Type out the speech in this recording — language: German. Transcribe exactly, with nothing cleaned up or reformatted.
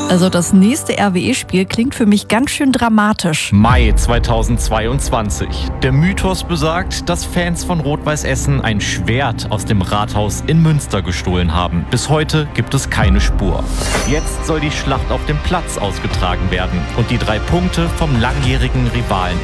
Also das nächste R W E-Spiel klingt für mich ganz schön dramatisch. Mai zweitausendzweiundzwanzig. Der Mythos besagt, dass Fans von Rot-Weiß Essen ein Schwert aus dem Rathaus in Münster gestohlen haben. Bis heute gibt es keine Spur. Jetzt soll die Schlacht auf dem Platz ausgetragen werden und die drei Punkte vom langjährigen Rivalen